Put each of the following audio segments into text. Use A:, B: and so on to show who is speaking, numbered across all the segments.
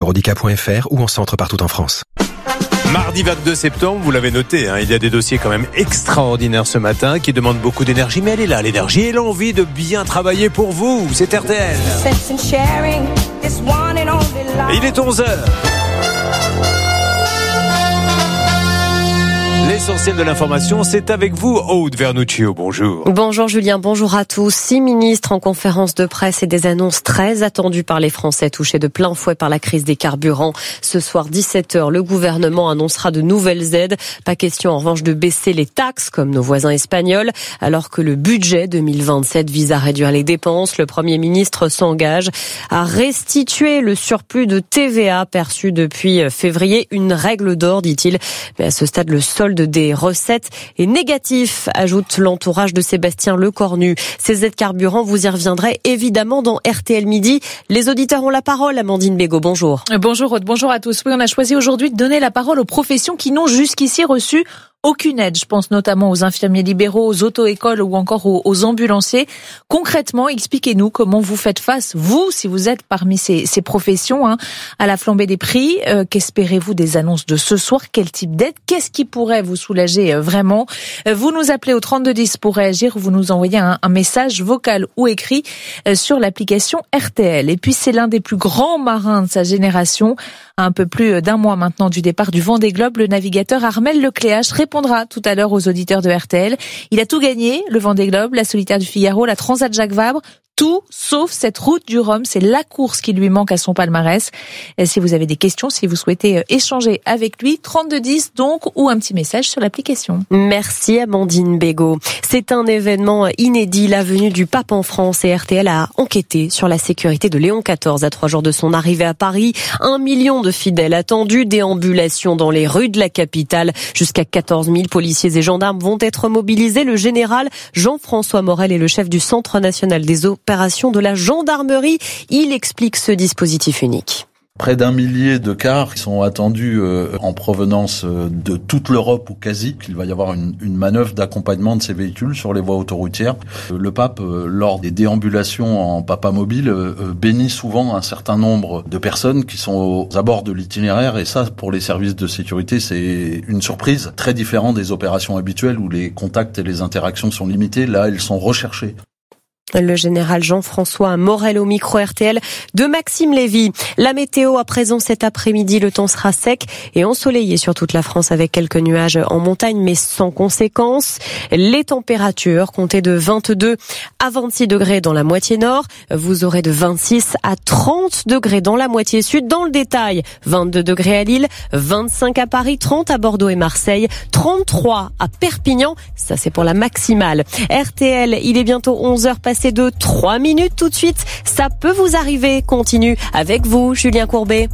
A: Eurodica.fr ou en centre partout en France.
B: Mardi 22 septembre, vous l'avez noté, il y a des dossiers quand même extraordinaires ce matin qui demandent beaucoup d'énergie, mais elle est là, l'énergie et l'envie de bien travailler pour vous. C'est RTL. Et il est 11h. L'essentiel de l'information, c'est avec vous, Aude Vernuccio. Bonjour.
C: Bonjour Julien, bonjour à tous. 6 ministres en conférence de presse et des annonces très attendues par les Français touchés de plein fouet par la crise des carburants. Ce soir, 17h, le gouvernement annoncera de nouvelles aides. Pas question en revanche de baisser les taxes comme nos voisins espagnols. Alors que le budget 2027 vise à réduire les dépenses, le Premier ministre s'engage à restituer le surplus de TVA perçu depuis février. Une règle d'or, dit-il. Mais à ce stade, le solde des recettes est négatif, ajoute l'entourage de Sébastien Lecornu. Ces aides carburants, vous y reviendrez évidemment dans RTL Midi. Les auditeurs ont la parole. Amandine Bégaud, bonjour.
D: Bonjour Aude, bonjour à tous. Oui, on a choisi aujourd'hui de donner la parole aux professions qui n'ont jusqu'ici reçu aucune aide. Je pense notamment aux infirmiers libéraux, aux auto-écoles ou encore aux ambulanciers. Concrètement, expliquez-nous comment vous faites face, vous, si vous êtes parmi ces professions, à la flambée des prix. Qu'espérez-vous des annonces de ce soir? Quel type d'aide? Qu'est-ce qui pourrait vous soulager vraiment? Vous nous appelez au 3210 pour réagir ou vous nous envoyez un message vocal ou écrit sur l'application RTL. Et puis, c'est l'un des plus grands marins de sa génération. À un peu plus d'un mois maintenant du départ du Vendée Globe, le navigateur Armel Lecléache répondra tout à l'heure aux auditeurs de RTL. Il a tout gagné, le Vendée Globe, la Solitaire du Figaro, la Transat Jacques Vabre, tout sauf cette route du Rhum. C'est la course qui lui manque à son palmarès. Et si vous avez des questions, si vous souhaitez échanger avec lui, 3210 donc, ou un petit message sur l'application.
C: Merci Amandine Bégaud. C'est un événement inédit, la venue du pape en France, et RTL a enquêté sur la sécurité de Léon XIV à 3 jours de son arrivée à Paris. 1 million de fidèles attendus, déambulation dans les rues de la capitale. Jusqu'à 14 000 policiers et gendarmes vont être mobilisés. Le général Jean-François Morel est le chef du Centre national des opérations de la gendarmerie. Il explique ce dispositif unique.
E: Près d'1 millier de cars qui sont attendus en provenance de toute l'Europe ou quasi. Il va y avoir une manœuvre d'accompagnement de ces véhicules sur les voies autoroutières. Le pape, lors des déambulations en papa mobile, bénit souvent un certain nombre de personnes qui sont aux abords de l'itinéraire. Et ça, pour les services de sécurité, c'est une surprise très différente des opérations habituelles où les contacts et les interactions sont limités. Là, elles sont recherchées.
C: Le général Jean-François Morel au micro RTL de Maxime Lévy. La météo à présent cet après-midi, le temps sera sec et ensoleillé sur toute la France avec quelques nuages en montagne mais sans conséquences. Les températures comptez de 22 à 26 degrés dans la moitié nord. Vous aurez de 26 à 30 degrés dans la moitié sud. Dans le détail, 22 degrés à Lille, 25 à Paris, 30 à Bordeaux et Marseille, 33 à Perpignan. Ça c'est pour la maximale. RTL, il est bientôt 11h passé de 3 minutes tout de suite. Ça peut vous arriver. Continue avec vous, Julien Courbet.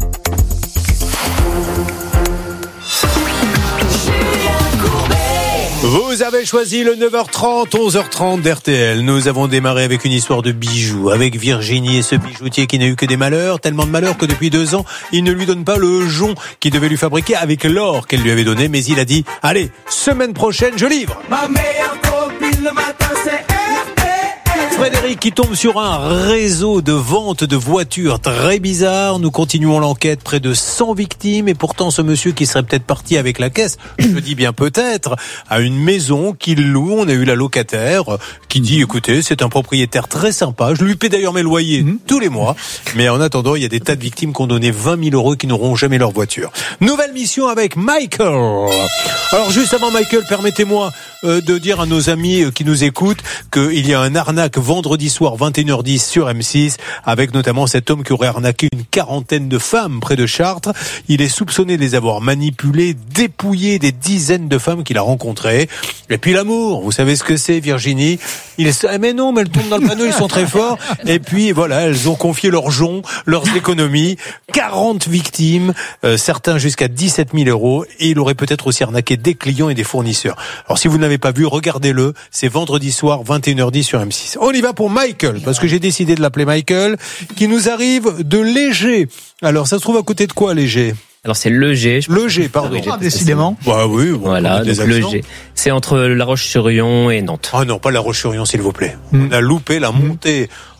B: Vous avez choisi le 9h30, 11h30 d'RTL. Nous avons démarré avec une histoire de bijoux, avec Virginie et ce bijoutier qui n'a eu que des malheurs, tellement de malheurs que depuis 2 ans, il ne lui donne pas le jonc qu'il devait lui fabriquer avec l'or qu'elle lui avait donné, mais il a dit, allez, semaine prochaine, je livre. Ma meilleure copine le matin, c'est Frédéric qui tombe sur un réseau de vente de voitures très bizarre. Nous continuons l'enquête, près de 100 victimes et pourtant ce monsieur qui serait peut-être parti avec la caisse, je dis bien peut-être, à une maison qu'il loue. On a eu la locataire qui dit écoutez, c'est un propriétaire très sympa, je lui paie d'ailleurs mes loyers tous les mois, mais en attendant il y a des tas de victimes qui ont donné 20 000 € qui n'auront jamais leur voiture. Nouvelle mission avec Michael. Alors juste avant Michael, permettez-moi de dire à nos amis qui nous écoutent qu'il y a un arnaque vendredi soir 21h10 sur M6 avec notamment cet homme qui aurait arnaqué une 40aine de femmes près de Chartres. Il est soupçonné de les avoir manipulées, dépouillé des dizaines de femmes qu'il a rencontrées. Et puis l'amour, vous savez ce que c'est Virginie? Mais non, mais elles tombent dans le panneau, ils sont très forts. Et puis voilà, elles ont confié leurs joncs, leurs économies. 40 victimes, certains jusqu'à 17 000 €. Et il aurait peut-être aussi arnaqué des clients et des fournisseurs. Alors si vous ne l'avez pas vu, regardez-le. C'est vendredi soir 21h10 sur M6. On y va pour Michael, parce que j'ai décidé de l'appeler Michael, qui nous arrive de Léger. Alors ça se trouve à côté de quoi Léger?
F: Alors c'est Le G.
B: Pardon.
F: Décidément.
B: Bah oui. Bon,
F: voilà, donc Le G. C'est entre La Roche-sur-Yon et Nantes.
B: Ah non, pas La Roche-sur-Yon, s'il vous plaît. On a loupé la montée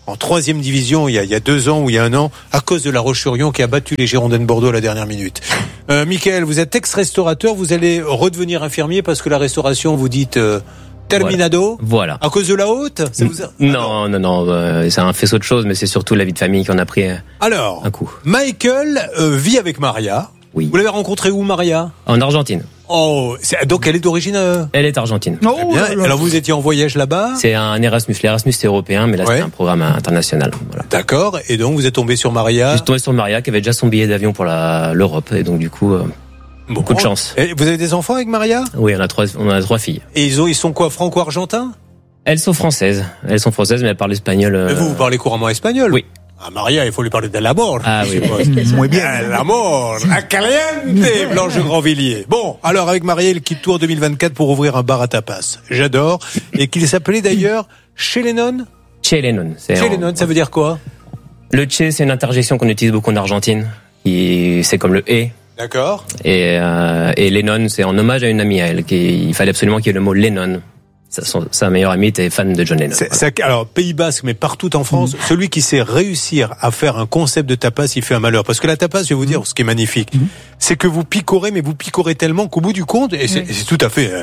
B: en 3e division il y a 2 ans ou il y a 1 an, à cause de La Roche-sur-Yon qui a battu les Girondins de Bordeaux à la dernière minute. Mickaël, vous êtes ex-restaurateur, vous allez redevenir infirmier parce que la restauration, vous dites terminado.
F: Voilà.
B: À cause de la haute
F: Non, c'est un faisceau de choses, mais c'est surtout la vie de famille qui en a pris un coup.
B: Michael vit avec Maria.
F: Oui.
B: Vous l'avez rencontrée où, Maria ?
F: En Argentine.
B: Oh, donc elle est d'origine...
F: Elle est argentine.
B: Oh, bien. Alors vous étiez en voyage là-bas ?
F: C'est un Erasmus. L'Erasmus c'est européen, mais là c'est un programme international. Voilà.
B: D'accord. Et donc vous êtes tombé sur Maria ?
F: Je suis tombé sur Maria qui avait déjà son billet d'avion pour l'Europe, et donc du coup beaucoup de chance.
B: Et vous avez des enfants avec Maria ?
F: Oui, on a 3 filles.
B: Et ils sont quoi, franco-argentins ?
F: Elles sont françaises, mais elles parlent espagnol.
B: Mais vous parlez couramment espagnol ?
F: Oui.
B: Ah, Maria, il faut lui parler de l'amour.
F: Ah oui.
B: Muy bien. L'amour, la caliente, Blanche Grandvilliers. Bon, alors avec Maria, il quitte Tours 2024 pour ouvrir un bar à tapas. J'adore. Et qu'il s'appelait d'ailleurs Che Lennon.
F: Che Lennon.
B: Che Lennon, ça veut dire quoi ?
F: Le che, c'est une interjection qu'on utilise beaucoup en Argentine. C'est comme le et.
B: D'accord.
F: Et Lennon, c'est en hommage à une amie à elle. Il fallait absolument qu'il y ait le mot Lennon. Sa meilleure amie était fan de John Lennon.
B: Alors, Pays Basque, mais partout en France, celui qui sait réussir à faire un concept de tapas, il fait un malheur. Parce que la tapas, je vais vous dire, ce qui est magnifique, c'est que vous picorez, mais vous picorez tellement qu'au bout du compte, et c'est tout à fait,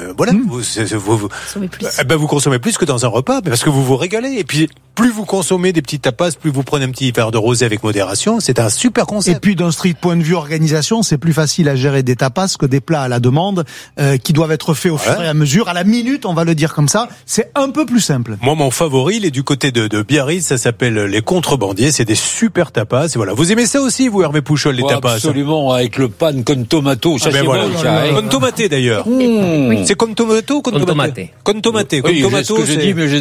B: vous consommez plus que dans un repas, parce que vous vous régalez. Et puis, plus vous consommez des petits tapas, plus vous prenez un petit verre de rosé avec modération. C'est un super concept.
G: Et puis, d'un strict point de vue organisation, c'est plus facile à gérer des tapas que des plats à la demande, qui doivent être faits au fur et à mesure. À la minute, on va le dire comme ça, c'est un peu plus simple.
B: Moi, mon favori, il est du côté de Biarritz, ça s'appelle les Contrebandiers, c'est des super tapas, et voilà. Vous aimez ça aussi, vous, Hervé Pouchol, les tapas?
H: Absolument, avec le pan con tomato, ça c'est bon.
B: Con tomaté, d'ailleurs. C'est con tomato ou con tomaté? Con tomaté.
H: Oui, c'est ce que j'ai dit, mais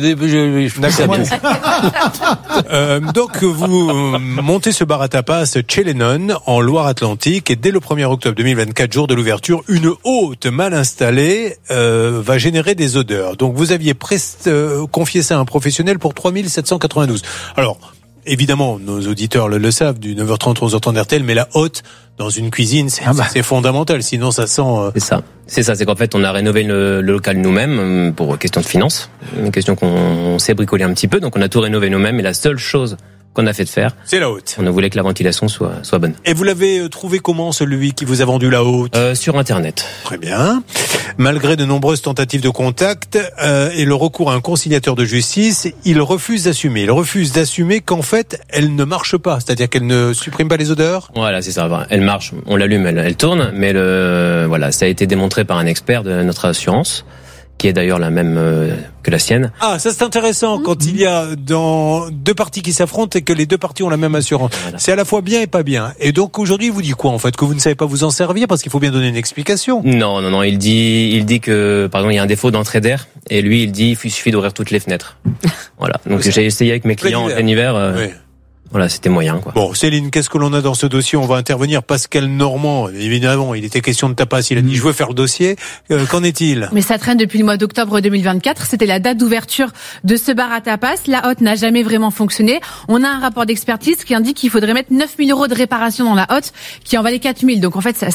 B: donc, vous montez ce bar à tapas Che Lennon en Loire-Atlantique, et dès le 1er octobre 2024, jour de l'ouverture, une hôte mal installée va générer des odeurs. Donc vous aviez confié ça à un professionnel pour 3 792. Alors, évidemment, nos auditeurs le savent, du 9h30 au 11h30 d'RTL, mais la hôte dans une cuisine, c'est fondamental, sinon ça sent...
F: C'est ça, c'est qu'en fait on a rénové le local nous-mêmes pour question de finances, une question qu'on s'est bricolé un petit peu, donc on a tout rénové nous-mêmes, et la seule chose qu'on a fait de faire,
B: c'est la haute.
F: On voulait que la ventilation soit bonne.
B: Et vous l'avez trouvé comment, celui qui vous a vendu la haute?
F: Sur Internet.
B: Très bien. Malgré de nombreuses tentatives de contact et le recours à un conciliateur de justice, il refuse d'assumer. Il refuse d'assumer qu'en fait, elle ne marche pas. C'est-à-dire qu'elle ne supprime pas les odeurs.
F: Voilà, c'est ça. Elle marche, on l'allume, elle tourne, mais ça a été démontré par un expert de notre assurance, qui est d'ailleurs la même que la sienne.
B: Ah, ça c'est intéressant quand il y a dans deux parties qui s'affrontent et que les deux parties ont la même assurance. Voilà. C'est à la fois bien et pas bien. Et donc aujourd'hui, il vous dit quoi en fait? Que vous ne savez pas vous en servir, parce qu'il faut bien donner une explication.
F: Non. Il dit que par exemple il y a un défaut d'entrée d'air, et lui il dit il suffit d'ouvrir toutes les fenêtres. Voilà. Donc j'ai essayé avec mes clients en plein hiver. Oui. Voilà, c'était moyen, quoi.
B: Bon, Céline, qu'est-ce que l'on a dans ce dossier? On va intervenir. Pascal Normand, évidemment, il était question de tapas. Il a dit, je veux faire le dossier. Qu'en est-il?
I: Mais ça traîne depuis le mois d'octobre 2024. C'était la date d'ouverture de ce bar à tapas. La hotte n'a jamais vraiment fonctionné. On a un rapport d'expertise qui indique qu'il faudrait mettre 9 000 euros de réparation dans la hotte, qui en valait 4 000. Donc, en fait, ça,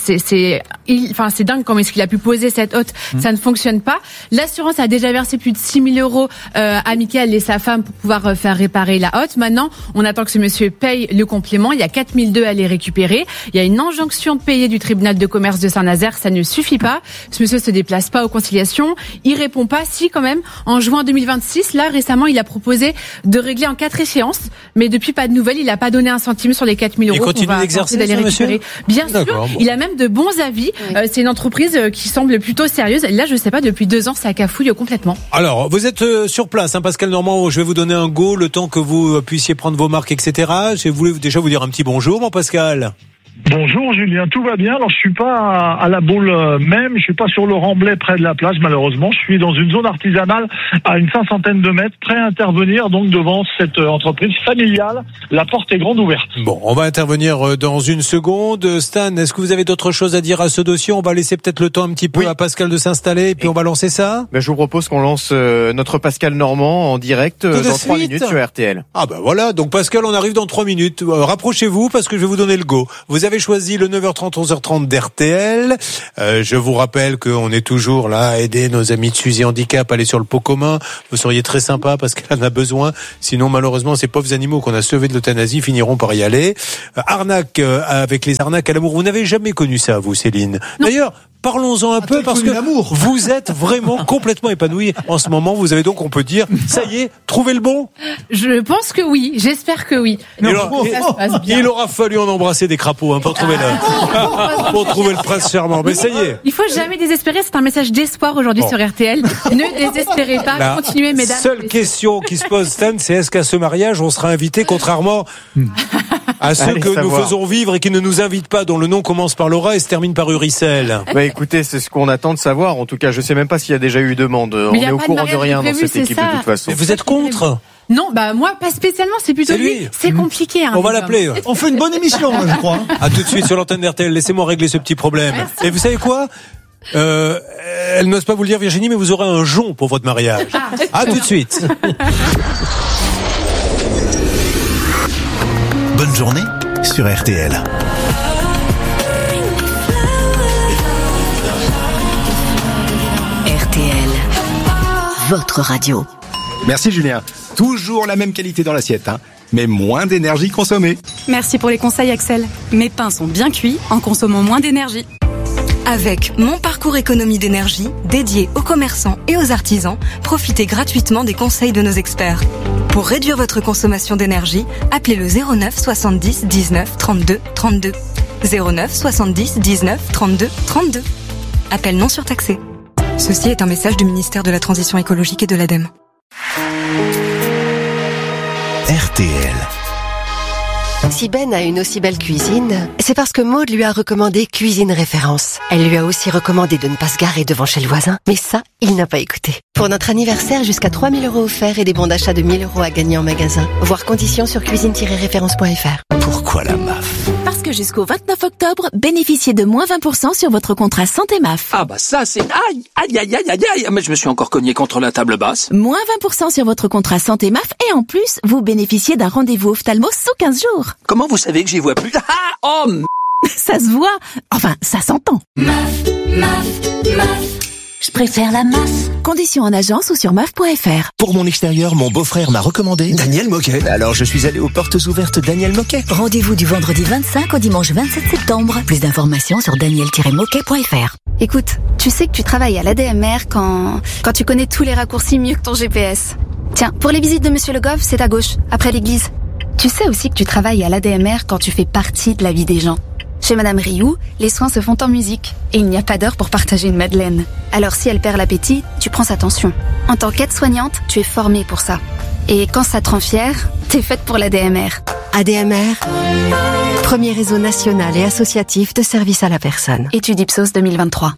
I: c'est dingue comment est-ce qu'il a pu poser cette hotte. Ça ne fonctionne pas. L'assurance a déjà versé plus de 6 000 euros à Mickaël et sa femme pour pouvoir faire réparer la hotte. Maintenant, on attend que ce monsieur paye le complément. Il y a 4 200 à les récupérer. Il y a une injonction de payer du tribunal de commerce de Saint-Nazaire. Ça ne suffit pas. Ce monsieur se déplace pas aux conciliations. Il répond pas. Si, quand même. En juin 2026, là, récemment, il a proposé de régler en 4 échéances. Mais depuis, pas de nouvelles. Il a pas donné un centime sur les 4 000 euros.
B: Il continue d'exercer, d'aller récupérer.
I: Bien sûr. Bon. Il a même de bons avis. Oui. C'est une entreprise qui semble plutôt sérieuse. Là, je sais pas, depuis 2 ans, ça cafouille complètement.
B: Alors, vous êtes sur place, hein, Pascal Normand. Je vais vous donner un go, le temps que vous puissiez prendre vos marques, etc. Je voulais déjà vous dire un petit bonjour, mon Pascal.
J: Bonjour Julien, tout va bien. Alors je suis pas à la boule même, je suis pas sur le Remblai près de la plage malheureusement. Je suis dans une zone artisanale à une 500aine de mètres, prêt à intervenir donc devant cette entreprise familiale. La porte est grande ouverte.
B: Bon, on va intervenir dans une seconde. Stan, est-ce que vous avez d'autres choses à dire à ce dossier? On va laisser peut-être le temps un petit peu à Pascal de s'installer et puis on va lancer ça.
K: Je vous propose qu'on lance notre Pascal Normand en direct dans 3 minutes sur RTL.
B: Ah voilà, donc Pascal, on arrive dans 3 minutes. Rapprochez-vous parce que je vais vous donner le go. Vous Vous avez choisi le 9h30, 11h30 d'RTL. Je vous rappelle qu'on est toujours là à aider nos amis de Suzy Handicap à aller sur le pot commun. Vous seriez très sympa parce qu'elle en a besoin. Sinon, malheureusement, ces pauvres animaux qu'on a sauvés de l'euthanasie finiront par y aller. Arnaque avec les arnaques à l'amour. Vous n'avez jamais connu ça, vous, Céline? Non. D'ailleurs, parlons-en un peu parce que vous êtes vraiment complètement épanouie en ce moment. Vous avez donc, on peut dire, ça y est, trouvé le bon?
I: Je pense que oui. J'espère que oui.
B: Il aura fallu en embrasser des crapauds pour trouver pour trouver le prince charmant. Mais ça y est.
I: Il faut jamais désespérer. C'est un message d'espoir aujourd'hui sur RTL. Ne désespérez pas. Continuez, mesdames.
B: La seule question qui se pose, Stan, c'est est-ce qu'à ce mariage, on sera invité, contrairement à ceux que nous faisons vivre et qui ne nous invitent pas, dont le nom commence par Laura et se termine par Uricel.
K: Bah écoutez, c'est ce qu'on attend de savoir. En tout cas, je sais même pas s'il y a déjà eu demande. On est au courant de rien dans cette équipe de toute façon.
B: Mais vous êtes contre?
I: Non, moi pas spécialement, c'est plutôt lui. C'est compliqué.
B: On va l'appeler.
G: On fait une bonne émission, je crois.
B: À tout de suite sur l'antenne d'RTL. Laissez-moi régler ce petit problème. Merci. Et vous savez quoi? Elle n'ose pas vous le dire, Virginie, mais vous aurez un jonc pour votre mariage. À tout de suite.
A: Bonne journée sur RTL.
L: RTL, votre radio.
A: Merci Julien. Toujours la même qualité dans l'assiette, mais moins d'énergie consommée.
M: Merci pour les conseils, Axel. Mes pains sont bien cuits en consommant moins d'énergie.
L: Avec Mon Parcours Économie d'énergie, dédié aux commerçants et aux artisans, profitez gratuitement des conseils de nos experts. Pour réduire votre consommation d'énergie, appelez le 09 70 19 32 32. 09 70 19 32 32. Appel non surtaxé. Ceci est un message du ministère de la Transition écologique et de l'ADEME.
A: RTL.
N: Si Ben a une aussi belle cuisine, c'est parce que Maud lui a recommandé Cuisine Référence. Elle lui a aussi recommandé de ne pas se garer devant chez le voisin, mais ça, il n'a pas écouté. Pour notre anniversaire, jusqu'à 3 000 € offerts et des bons d'achat de 1 000 € à gagner en magasin. Voir conditions sur cuisine-référence.fr.
A: Pourquoi la MAF?
O: Parce que jusqu'au 29 octobre, bénéficiez de moins 20% sur votre contrat santé MAF.
P: Ah bah ça c'est... Aïe, mais je me suis encore cogné contre la table basse.
O: Moins 20% sur votre contrat santé MAF et en plus, vous bénéficiez d'un rendez-vous ophtalmo sous 15 jours.
P: Comment vous savez que j'y vois plus?
O: Ça se voit. Enfin, ça s'entend.
Q: MAF. Je préfère la MAF.
O: Conditions en agence ou sur MAF.fr.
A: Pour mon extérieur, mon beau-frère m'a recommandé Daniel Moquet. Alors je suis allé aux portes ouvertes Daniel Moquet.
Q: Rendez-vous du vendredi 25 au dimanche 27 septembre. Plus d'informations sur daniel-moquet.fr.
R: Écoute, tu sais que tu travailles à l'ADMR quand tu connais tous les raccourcis mieux que ton GPS. Tiens, pour les visites de Monsieur Le Goff, c'est à gauche, après l'église. Tu sais aussi que tu travailles à l'ADMR quand tu fais partie de la vie des gens. Chez Madame Rioux, les soins se font en musique et il n'y a pas d'heure pour partager une madeleine. Alors si elle perd l'appétit, tu prends sa tension. En tant qu'aide-soignante, tu es formée pour ça. Et quand ça te rend fière, t'es faite pour l'ADMR.
N: ADMR, premier réseau national et associatif de services à la personne.
R: Étude Ipsos 2023.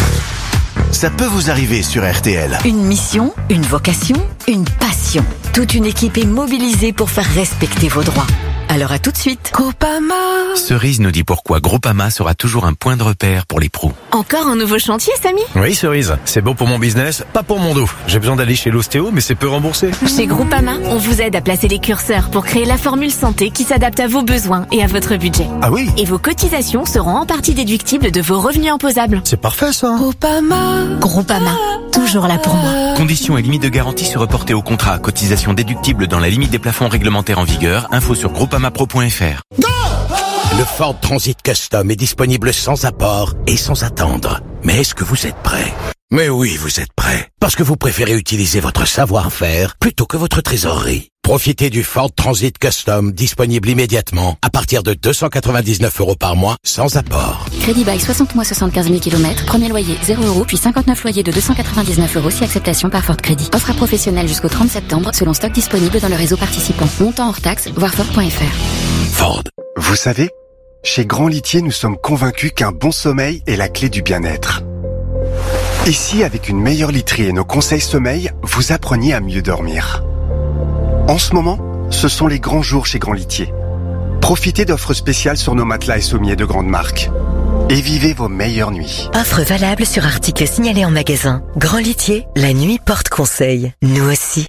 A: Ça peut vous arriver sur RTL.
Q: Une mission, une vocation, une passion. Toute une équipe est mobilisée pour faire respecter vos droits. Alors à tout de suite.
N: Groupama.
S: Cerise nous dit pourquoi Groupama sera toujours un point de repère pour les pros.
T: Encore un nouveau chantier, Samy?
S: Oui, Cerise. C'est bon pour mon business, pas pour mon dos. J'ai besoin d'aller chez l'ostéo, mais c'est peu remboursé.
T: Chez Groupama, on vous aide à placer les curseurs pour créer la formule santé qui s'adapte à vos besoins et à votre budget.
S: Ah oui?
T: Et vos cotisations seront en partie déductibles de vos revenus imposables.
S: C'est parfait, ça.
T: Groupama, toujours là pour moi.
S: Conditions et limites de garantie se reporter au contrat. Cotisation déductible dans la limite des plafonds réglementaires en vigueur. Info sur groupamapro.fr.
U: Le Ford Transit Custom est disponible sans apport et sans attendre. Mais est-ce que vous êtes prêts? Mais oui, vous êtes prêts. Parce que vous préférez utiliser votre savoir-faire plutôt que votre trésorerie. Profitez du Ford Transit Custom disponible immédiatement à partir de 299 € par mois sans apport.
V: Crédit bail 60 mois 75 000 km, premier loyer 0 € puis 59 loyers de 299 € si acceptation par Ford Crédit. Offre à professionnels jusqu'au 30 septembre selon stock disponible dans le réseau participant. Montant hors taxe, voir Ford.fr.
U: Ford.
W: Vous savez, chez Grand Litier, nous sommes convaincus qu'un bon sommeil est la clé du bien-être. Ici, avec une meilleure literie et nos conseils sommeil, vous appreniez à mieux dormir. En ce moment, ce sont les grands jours chez Grand Litier. Profitez d'offres spéciales sur nos matelas et sommiers de grandes marques. Et vivez vos meilleures nuits.
N: Offre valable sur articles signalés en magasin. Grand Litier, la nuit porte conseil. Nous aussi.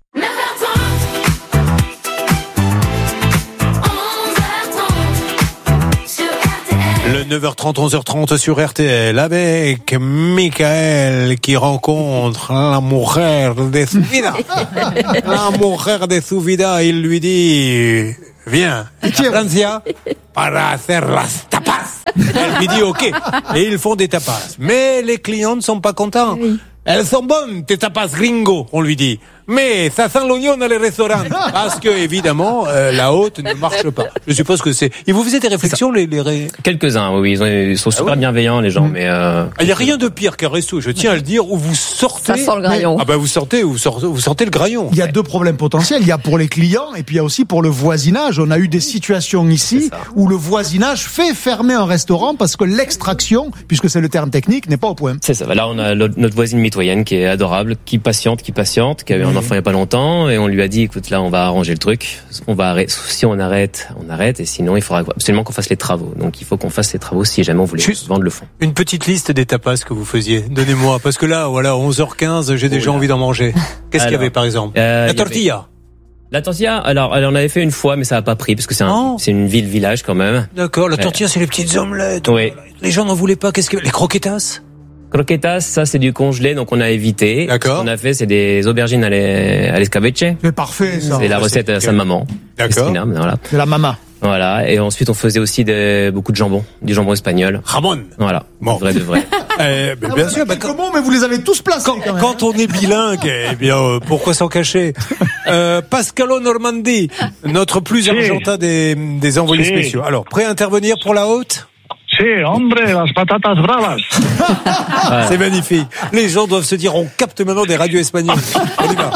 B: 9h30, 11h30 sur RTL avec Michael qui rencontre la mujer de su vida. La mujer de su vida, il lui dit viens à Francia para hacer las tapas. Elle lui dit ok et ils font des tapas. Mais les clients ne sont pas contents. Elles sont bonnes, tes tapas gringo, on lui dit. Mais ça sent l'oignon dans les restaurants. Parce que, évidemment, la haute ne marche pas. Je suppose que c'est... Et vous faisiez des réflexions,
F: Quelques-uns, oui. Ils sont super bienveillants, les gens, mais...
B: Il n'y a rien de pire qu'un resto, je tiens à le dire, où vous sortez...
C: Ça sent le graillon.
B: Ah bah vous sentez le graillon.
G: Il y a deux problèmes potentiels. Il y a pour les clients et puis il y a aussi pour le voisinage. On a eu des situations ici où le voisinage fait fermer un restaurant parce que l'extraction, puisque c'est le terme technique, n'est pas au point.
F: C'est ça. Là, on a notre voisine mitoyenne qui est adorable, qui patiente, qui a eu un enfant il y a pas longtemps et on lui a dit écoute là on va arranger le truc, si on arrête et sinon il faudra absolument qu'on fasse les travaux. Donc il faut qu'on fasse les travaux si jamais on voulait vendre le fond.
B: Une petite liste des tapas que vous faisiez. Donnez-moi parce que là voilà 11h15, j'ai déjà envie d'en manger. Qu'est-ce qu'il y avait par exemple? La tortilla.
F: La tortilla, alors on avait fait une fois mais ça a pas pris parce que c'est une ville-village quand même.
B: D'accord, la tortilla c'est les petites omelettes.
F: Oui.
B: Les gens n'en voulaient pas. Qu'est-ce que les croquetas?
F: Croquetas, ça c'est du congelé, donc on a évité.
B: D'accord.
F: Ce qu'on a fait, c'est des aubergines à l'escabeche.
G: C'est parfait, ça.
F: C'est la recette à sa maman.
B: D'accord.
F: Voilà.
G: C'est la maman.
F: Voilà. Et ensuite, on faisait aussi beaucoup de jambon, du jambon espagnol.
B: Ramon.
F: Voilà.
B: Bon.
F: Vrai de vrai.
B: Bien sûr.
G: Comment, mais vous les avez tous placés quand même.
B: Quand on est bilingue, eh bien, pourquoi s'en cacher? Pascalo Normandie, notre plus argentin des envoyés spéciaux. Alors, prêt à intervenir pour la haute?
J: Si, hombre, las patatas bravas.
B: C'est magnifique. Les gens doivent se dire, on capte maintenant des radios espagnoles. On y va.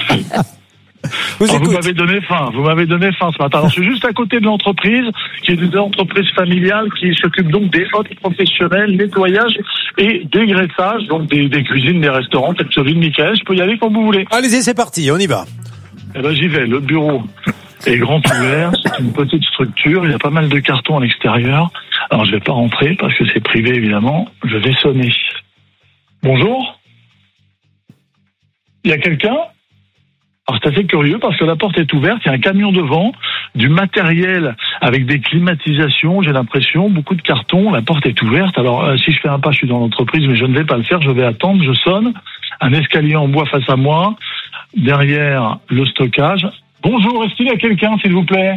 J: Vous m'avez donné faim ce matin. Alors, je suis juste à côté de l'entreprise, qui est une entreprise familiale qui s'occupe donc des hôtes professionnels, nettoyage et dégraissage, donc des cuisines, des restaurants, tels que celui de Michael. Je peux y aller quand vous voulez.
B: Allez-y, c'est parti, on y va.
J: Eh ben, j'y vais. Le bureau est grand ouvert, c'est une petite structure, il y a pas mal de cartons à l'extérieur. Alors, je vais pas rentrer parce que c'est privé, évidemment. Je vais sonner. Bonjour? Il y a quelqu'un? Alors, c'est assez curieux parce que la porte est ouverte, il y a un camion devant, du matériel avec des climatisations, j'ai l'impression, beaucoup de cartons, la porte est ouverte. Alors, si je fais un pas, je suis dans l'entreprise, mais je ne vais pas le faire, je vais attendre, je sonne. Un escalier en bois face à moi, derrière le stockage. Bonjour, est-ce qu'il y a quelqu'un, s'il vous plaît?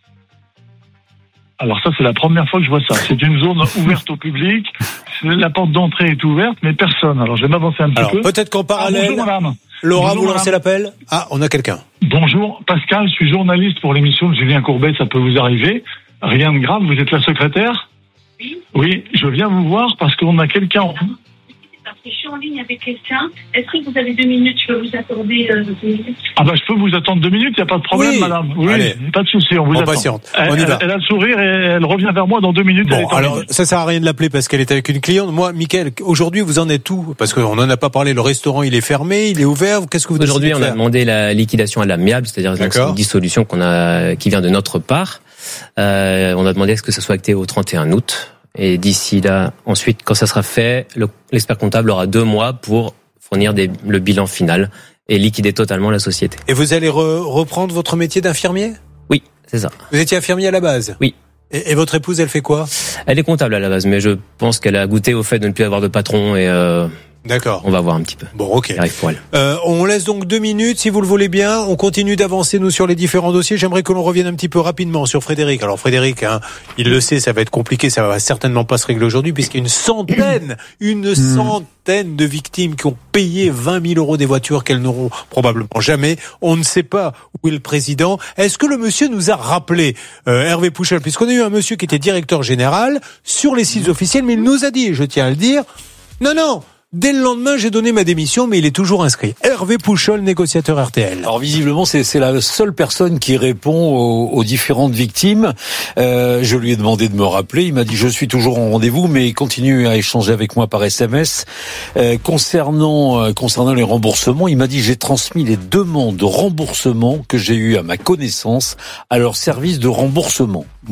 J: Alors ça, c'est la première fois que je vois ça. C'est une zone ouverte au public. La porte d'entrée est ouverte, mais personne. Alors, je vais m'avancer un petit peu.
B: Peut-être qu'en parallèle...
J: bonjour, madame.
B: Laura,
J: bonjour,
B: vous lancez l'appel? Ah, on a quelqu'un.
J: Bonjour, Pascal, je suis journaliste pour l'émission de Julien Courbet, ça peut vous arriver. Rien de grave, vous êtes la secrétaire? Oui. Oui, je viens vous voir parce qu'on a quelqu'un...
D: Parce que je suis en ligne avec quelqu'un. Est-ce que vous avez 2 minutes? Je peux vous accorder 2 minutes.
J: Ah bah je peux vous attendre 2 minutes, il n'y a pas de problème, madame. Oui,
B: allez.
J: Pas de souci, on vous attend.
B: Patiente. On y va.
J: Elle a le sourire et elle revient vers moi dans 2 minutes.
B: Bon, alors ça sert à rien de l'appeler parce qu'elle est avec une cliente. Moi, Mickaël, aujourd'hui vous en êtes où? Parce qu'on n'en a pas parlé, le restaurant il est fermé, il est ouvert, qu'est-ce que vous décidez de faire?
F: Aujourd'hui on a demandé la liquidation à l'amiable, c'est-à-dire une dissolution qui vient de notre part. On a demandé à ce que ça soit acté au 31 août. Et d'ici là, ensuite, quand ça sera fait, l'expert comptable aura 2 mois pour fournir le bilan final et liquider totalement la société.
B: Et vous allez reprendre votre métier d'infirmier?
F: Oui, c'est ça.
B: Vous étiez infirmier à la base?
F: Oui.
B: Et votre épouse, elle fait quoi?
F: Elle est comptable à la base, mais je pense qu'elle a goûté au fait de ne plus avoir de patron et...
B: D'accord.
F: On va voir un petit peu.
B: Bon, ok.
F: Il arrive pour elle.
B: On laisse donc 2 minutes, si vous le voulez bien. On continue d'avancer, nous, sur les différents dossiers. J'aimerais que l'on revienne un petit peu rapidement sur Frédéric. Alors, Frédéric, il le sait, ça va être compliqué. Ça va certainement pas se régler aujourd'hui, puisqu'il y a une centaine de victimes qui ont payé 20 000 euros des voitures qu'elles n'auront probablement jamais. On ne sait pas où est le président. Est-ce que le monsieur nous a rappelé, Hervé Pouchel, puisqu'on a eu un monsieur qui était directeur général sur les sites officiels, mais il nous a dit, et je tiens à le dire, non, dès le lendemain, j'ai donné ma démission, mais il est toujours inscrit. Hervé Pouchol, négociateur RTL.
H: Alors visiblement, c'est la seule personne qui répond aux différentes victimes. Je lui ai demandé de me rappeler. Il m'a dit je suis toujours en rendez-vous, mais il continue à échanger avec moi par SMS. Concernant les remboursements, il m'a dit j'ai transmis les demandes de remboursement que j'ai eues à ma connaissance à leur service de remboursement. Voilà.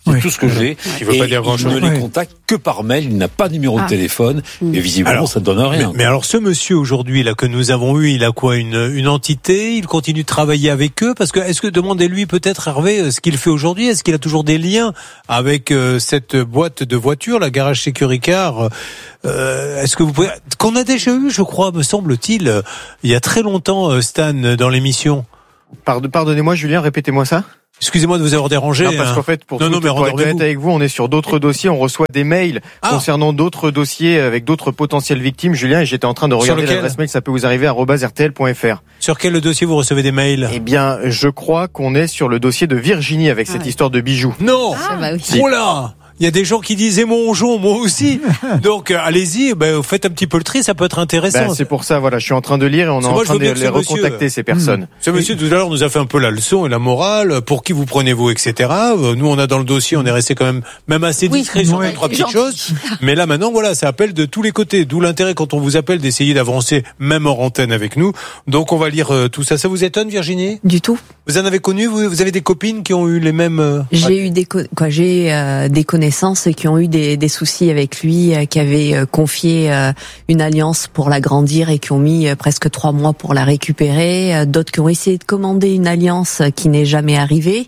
H: C'est tout ce que j'ai.
B: Il veut pas dire grand-chose.
H: Il ne les contacte que par mail. Il n'a pas de numéro de téléphone. Et visiblement, ça ne donne rien.
B: Mais alors, ce monsieur aujourd'hui là que nous avons eu, il a quoi, une entité? Il continue de travailler avec eux? Parce que est-ce que demandez-lui peut-être, Hervé, ce qu'il fait aujourd'hui? Est-ce qu'il a toujours des liens avec cette boîte de voitures, la Garage Securicar? Est-ce que vous pouvez, qu'on a déjà eu, je crois, me semble-t-il, il y a très longtemps, Stan, dans l'émission.
C: Pardonnez-moi, Julien, répétez-moi ça.
B: Excusez-moi de vous avoir dérangé.
C: Non, parce qu'en fait, pour être honnête avec vous, on est sur d'autres dossiers, on reçoit des mails concernant d'autres dossiers avec d'autres potentielles victimes, Julien, et j'étais en train de regarder l'adresse mail, ça peut vous arriver, @rtl.fr.
B: Sur quel dossier vous recevez des mails?
C: Eh bien, je crois qu'on est sur le dossier de Virginie avec cette histoire de bijoux.
B: Non! Oh là! Il y a des gens qui disaient mon jonc, moi aussi. Donc allez-y, faites un petit peu le tri, ça peut être intéressant.
C: C'est pour ça, voilà, je suis en train de lire et on est en train de les recontacter, ces personnes.
B: Ce monsieur tout à l'heure nous a fait un peu la leçon et la morale, pour qui vous prenez-vous, etc. Nous on a dans le dossier, on est resté quand même assez discret sur trois petites choses. Mais là maintenant, voilà, ça appelle de tous les côtés. D'où l'intérêt quand on vous appelle d'essayer d'avancer même hors antenne avec nous. Donc on va lire tout ça. Ça vous étonne, Virginie?
E: Du tout.
B: Vous en avez connu, vous avez des copines qui ont eu les mêmes...
E: J'ai eu des connaissances qui ont eu des soucis avec lui, qui avaient confié une alliance pour l'agrandir et qui ont mis presque 3 mois pour la récupérer. D'autres qui ont essayé de commander une alliance qui n'est jamais arrivée.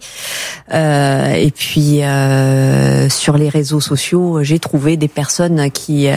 E: Et puis sur les réseaux sociaux, j'ai trouvé des personnes qui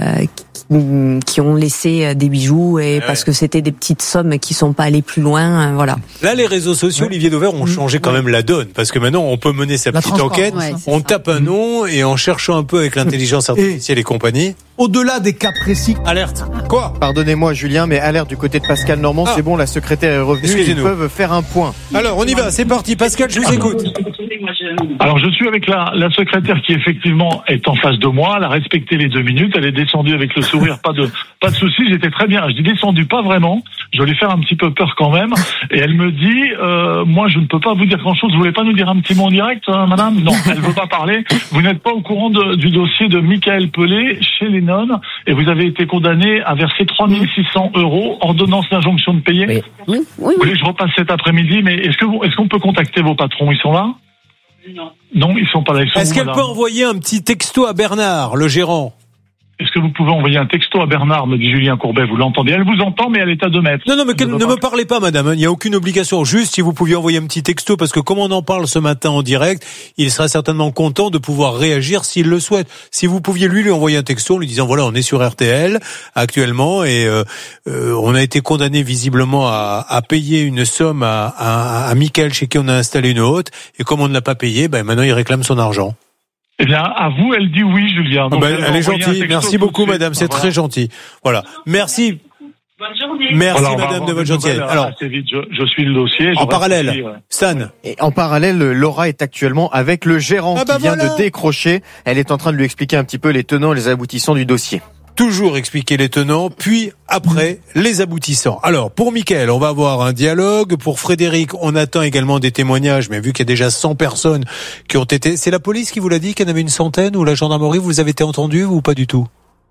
E: ont laissé des bijoux parce que c'était des petites sommes qui sont pas allées plus loin, voilà.
B: Là, les réseaux sociaux, Olivier Dauvert, ont changé quand même la donne, parce que maintenant, on peut mener sa petite enquête, on tape un nom et en cherchant un peu avec l'intelligence artificielle et compagnie.
G: Au-delà des cas précis.
B: Alerte. Quoi?
C: Pardonnez-moi, Julien, mais alerte du côté de Pascal Normand, c'est bon, la secrétaire est revenue, ils peuvent faire un point.
B: Alors, on y va, c'est parti. Pascal, je vous écoute.
J: Alors, je suis avec la secrétaire qui, effectivement, est en face de moi. Elle a respecté les 2 minutes. Elle est descendue avec le sourire. Pas de souci. J'étais très bien. Je dis descendu, pas vraiment. Je vais lui faire un petit peu peur quand même. Et elle me dit, moi, je ne peux pas vous dire grand-chose. Vous voulez pas nous dire un petit mot en direct, madame? Non, elle veut pas parler. Vous n'êtes pas au courant du dossier de Michael Pelé chez les nonnes. Et vous avez été condamné à verser 3 600 €, ordonnance d'injonction de payer.
E: Oui.
J: Vous voulez que je repasse cet après-midi? Mais est-ce qu'on peut contacter vos patrons? Ils sont là? Non, ils sont pas là.
B: Est-ce qu'elle peut envoyer un petit texto à Bernard, le gérant?
J: Est-ce que vous pouvez envoyer un texto à Bernard, me dit Julien Courbet, vous l'entendez? Elle vous entend, mais elle est à 2 mètres.
B: Non, mais ne me parlez pas, madame. Il n'y a aucune obligation. Juste, si vous pouviez envoyer un petit texto, parce que comme on en parle ce matin en direct, il sera certainement content de pouvoir réagir s'il le souhaite. Si vous pouviez lui envoyer un texto en lui disant, voilà, on est sur RTL actuellement et on a été condamné visiblement à payer une somme à Michael chez qui on a installé une hôte. Et comme on ne l'a pas payé, maintenant il réclame son argent.
J: Eh bien, à vous, elle dit oui, Julien. Donc,
B: elle est gentille. Merci beaucoup, madame. C'est très gentil. Voilà. Merci.
D: Bonne journée.
B: Merci, madame, de votre gentillesse. Alors,
J: assez vite, je suis le dossier.
B: En parallèle, Stan.
C: Et en parallèle, Laura est actuellement avec le gérant qui vient de décrocher. Elle est en train de lui expliquer un petit peu les tenants et les aboutissants du dossier.
B: Toujours expliquer les tenants, puis après les aboutissants. Alors, pour Mickaël, on va avoir un dialogue. Pour Frédéric, on attend également des témoignages, mais vu qu'il y a déjà 100 personnes qui ont été... C'est la police qui vous l'a dit qu'il y en avait une centaine, ou la gendarmerie, vous avez été entendu ou pas du tout?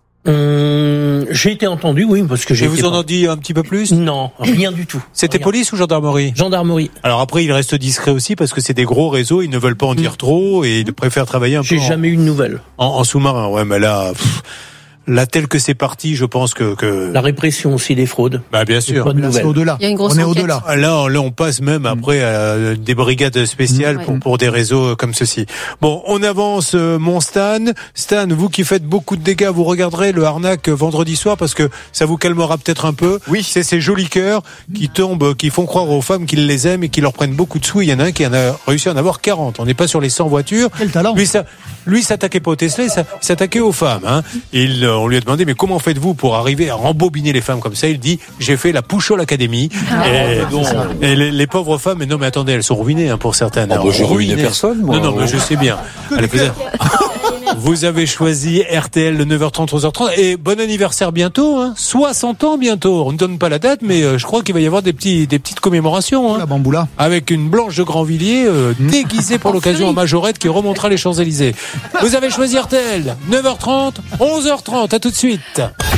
K: J'ai été entendu, oui, parce que j'ai...
B: Et vous en dit un petit peu plus?
K: Non, rien du tout.
B: C'était police ou gendarmerie?
K: Gendarmerie.
B: Alors après, il reste discret aussi, parce que c'est des gros réseaux, ils ne veulent pas en dire trop, et ils préfèrent travailler un peu...
K: J'ai jamais eu de nouvelles.
B: En sous-marin, ouais, mais là... Là, tel que c'est parti, je pense que...
K: La répression aussi des fraudes.
B: Bien sûr.
K: Pas de nouvelles.
G: Au-delà.
I: Il y a une grosse
G: on est
I: enquête.
G: au-delà.
B: Là, on passe même après à des brigades spéciales pour des réseaux comme ceci. Bon, on avance, mon Stan. Stan, vous qui faites beaucoup de dégâts, vous regarderez le Arnaque vendredi soir parce que ça vous calmera peut-être un peu.
C: Oui.
B: C'est ces jolis cœurs qui tombent, qui font croire aux femmes qu'ils les aiment et qui leur prennent beaucoup de sous. Il y en a un qui en a réussi à en avoir 40. On n'est pas sur les 100 voitures.
G: Quel talent.
B: Lui s'attaquait pas au Tesla, il s'attaquait aux femmes. On lui a demandé, mais comment faites-vous pour arriver à rembobiner les femmes comme ça? Il dit, j'ai fait la Pouchol Academy. Et les pauvres femmes, mais non, mais attendez, elles sont ruinées pour certaines.
H: J'ai ruiné personne, moi.
B: Non, mais je sais bien. Vous avez choisi RTL le 9h30, 11h30 et bon anniversaire bientôt, 60 ans bientôt. On ne donne pas la date, mais je crois qu'il va y avoir des petites commémorations.
G: La bamboula.
B: Avec une Blanche de Grandvilliers déguisée pour l'occasion en majorette qui remontera les Champs-Élysées. Vous avez choisi RTL 9h30, 11h30. À tout de suite.